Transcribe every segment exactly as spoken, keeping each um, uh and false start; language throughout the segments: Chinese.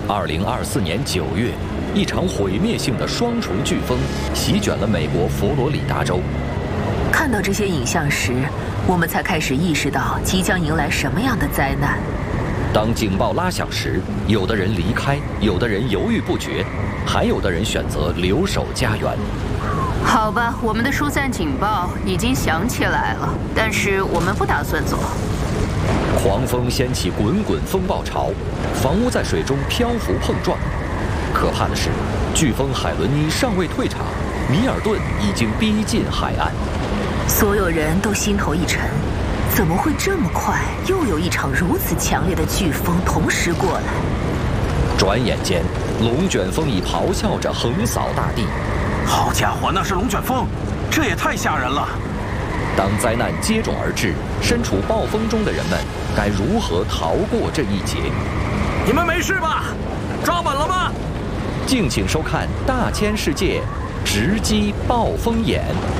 二零二四年九月，一场毁灭性的双重飓风席卷了美国佛罗里达州。 看到这些影像时，我们才开始意识到即将迎来什么样的灾难。 当警报拉响时，有的人离开，有的人犹豫不决，还有的人选择留守家园。 好吧，我们的疏散警报已经响起来了，但是我们不打算走。 狂风掀起滚滚风暴潮，房屋在水中漂浮碰撞。可怕的是，飓风海伦妮尚未退场，米尔顿已经逼近海岸。 所有人都心头一沉，怎么会这么快？又有一场如此强烈的飓风同时过来。 转眼间，龙卷风已咆哮着横扫大地。 好家伙，那是龙卷风，这也太吓人了！ 当灾难接踵而至，身处暴风中的人们该如何逃过这一劫？ 你们没事吧？抓稳了吗？ 敬请收看《大千世界》，直击暴风眼。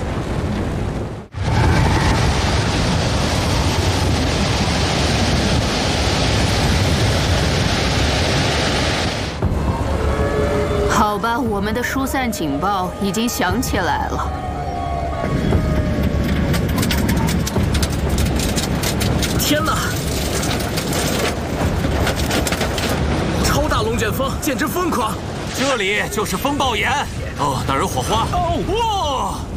好吧，我们的疏散警报已经响起来了。 天哪！超大龙卷风，简直疯狂！这里就是风暴眼。哦，那儿有火花。哦，哇！